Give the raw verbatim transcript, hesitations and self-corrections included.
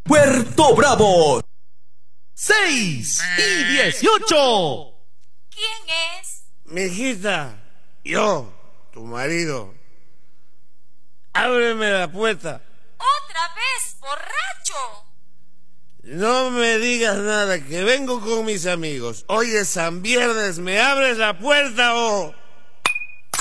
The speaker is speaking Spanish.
Puerto Bravo. seis y dieciocho. ¿Quién es? Mijita, yo, tu marido. Ábreme la puerta. ¿Otra vez, borracho? No me digas nada, que vengo con mis amigos. Hoy es San Viernes, ¿me abres la puerta o...?